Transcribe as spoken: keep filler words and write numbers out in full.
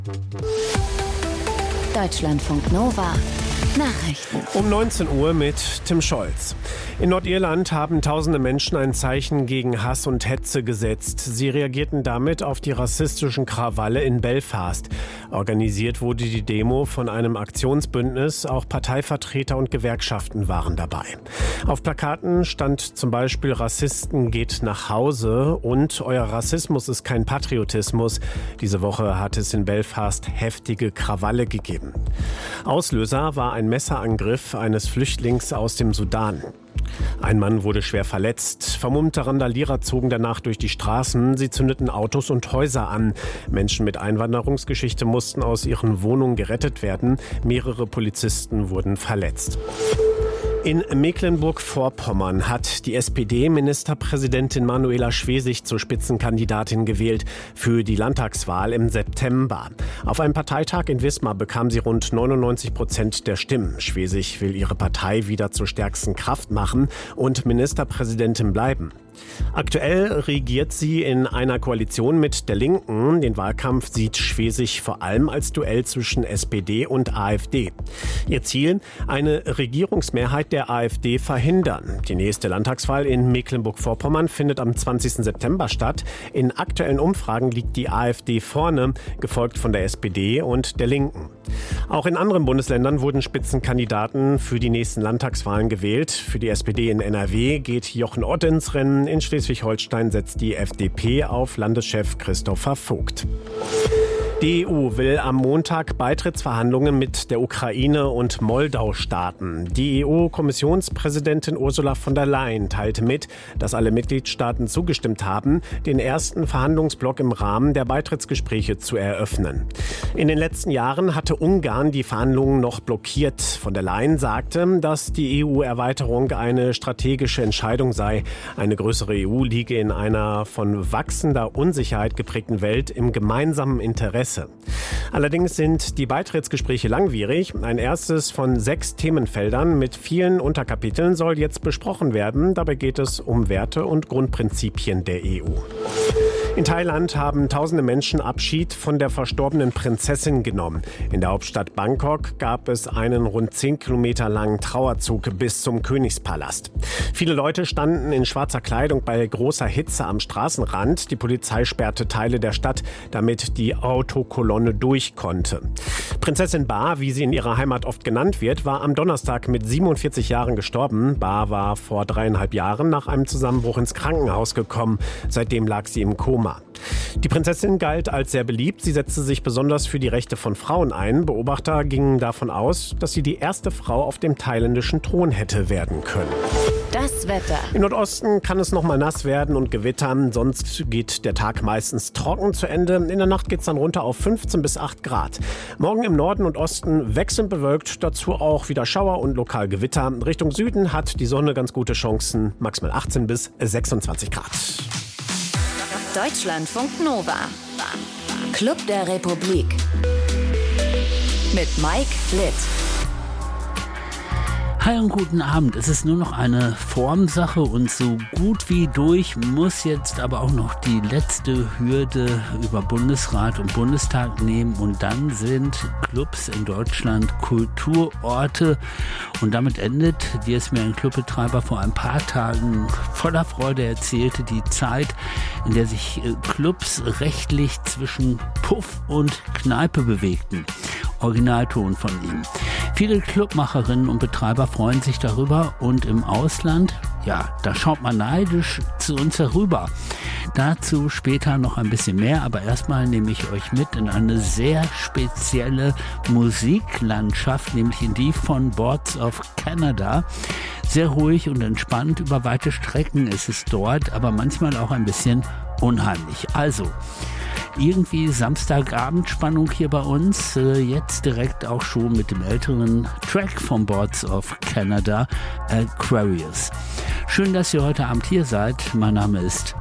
Deutschlandfunk Nova Nachrichten. Um neunzehn Uhr mit Tim Scholz. In Nordirland haben tausende Menschen ein Zeichen gegen Hass und Hetze gesetzt. Sie reagierten damit auf die rassistischen Krawalle in Belfast. Organisiert wurde die Demo von einem Aktionsbündnis. Auch Parteivertreter und Gewerkschaften waren dabei. Auf Plakaten stand zum Beispiel: Rassisten geht nach Hause und Euer Rassismus ist kein Patriotismus. Diese Woche hat es in Belfast heftige Krawalle gegeben. Auslöser war ein Messerangriff eines Flüchtlings aus dem Sudan. Ein Mann wurde schwer verletzt. Vermummte Randalierer zogen danach durch die Straßen. Sie zündeten Autos und Häuser an. Menschen mit Einwanderungsgeschichte mussten aus ihren Wohnungen gerettet werden. Mehrere Polizisten wurden verletzt. In Mecklenburg-Vorpommern hat die S P D-Ministerpräsidentin Manuela Schwesig zur Spitzenkandidatin gewählt für die Landtagswahl im September. Auf einem Parteitag in Wismar bekam sie rund neunundneunzig Prozent der Stimmen. Schwesig will ihre Partei wieder zur stärksten Kraft machen und Ministerpräsidentin bleiben. Aktuell regiert sie in einer Koalition mit der Linken. Den Wahlkampf sieht Schwesig vor allem als Duell zwischen S P D und AfD. Ihr Ziel: eine Regierungsmehrheit der AfD verhindern. Die nächste Landtagswahl in Mecklenburg-Vorpommern findet am zwanzigsten September statt. In aktuellen Umfragen liegt die AfD vorne, gefolgt von der S P D und der Linken. Auch in anderen Bundesländern wurden Spitzenkandidaten für die nächsten Landtagswahlen gewählt. Für die S P D in N R W geht Jochen Ott ins Rennen. In Schleswig-Holstein setzt die F D P auf Landeschef Christopher Vogt. Die E U will am Montag Beitrittsverhandlungen mit der Ukraine und Moldau starten. Die E U-Kommissionspräsidentin Ursula von der Leyen teilte mit, dass alle Mitgliedstaaten zugestimmt haben, den ersten Verhandlungsblock im Rahmen der Beitrittsgespräche zu eröffnen. In den letzten Jahren hatte Ungarn die Verhandlungen noch blockiert. Von der Leyen sagte, dass die E U-Erweiterung eine strategische Entscheidung sei. Eine größere E U liege in einer von wachsender Unsicherheit geprägten Welt im gemeinsamen Interesse. Allerdings sind die Beitrittsgespräche langwierig. Ein erstes von sechs Themenfeldern mit vielen Unterkapiteln soll jetzt besprochen werden. Dabei geht es um Werte und Grundprinzipien der E U. In Thailand haben tausende Menschen Abschied von der verstorbenen Prinzessin genommen. In der Hauptstadt Bangkok gab es einen rund zehn Kilometer langen Trauerzug bis zum Königspalast. Viele Leute standen in schwarzer Kleidung bei großer Hitze am Straßenrand. Die Polizei sperrte Teile der Stadt, damit die Autokolonne durch konnte. Prinzessin Ba, wie sie in ihrer Heimat oft genannt wird, war am Donnerstag mit siebenundvierzig Jahren gestorben. Ba war vor dreieinhalb Jahren nach einem Zusammenbruch ins Krankenhaus gekommen. Seitdem lag sie im Koma. Die Prinzessin galt als sehr beliebt. Sie setzte sich besonders für die Rechte von Frauen ein. Beobachter gingen davon aus, dass sie die erste Frau auf dem thailändischen Thron hätte werden können. Das Wetter. Im Nordosten kann es noch mal nass werden und gewittern. Sonst geht der Tag meistens trocken zu Ende. In der Nacht geht es dann runter auf fünfzehn bis acht Grad. Morgen im Norden und Osten wechselnd bewölkt. Dazu auch wieder Schauer und lokal Gewitter. Richtung Süden hat die Sonne ganz gute Chancen. Maximal achtzehn bis sechsundzwanzig Grad. Deutschlandfunk Nova. Club der Republik. Mit Mike Litt. Hi und guten Abend. Es ist nur noch eine Formsache und so gut wie durch muss jetzt aber auch noch die letzte Hürde über Bundesrat und Bundestag nehmen und dann sind Clubs in Deutschland Kulturorte und damit endet, wie es mir ein Clubbetreiber vor ein paar Tagen voller Freude erzählte, die Zeit, in der sich Clubs rechtlich zwischen Puff und Kneipe bewegten. Originalton von ihm. Viele Clubmacherinnen und Betreiber freuen sich darüber und im Ausland, ja, da schaut man neidisch zu uns herüber. Dazu später noch ein bisschen mehr, aber erstmal nehme ich euch mit in eine sehr spezielle Musiklandschaft, nämlich in die von Boards of Canada. Sehr ruhig und entspannt über weite Strecken ist es dort, aber manchmal auch ein bisschen unheimlich. Also, irgendwie Samstagabendspannung hier bei uns, äh, jetzt direkt auch schon mit dem älteren Track von Boards of Canada, Aquarius. Schön, dass ihr heute Abend hier seid. Mein Name ist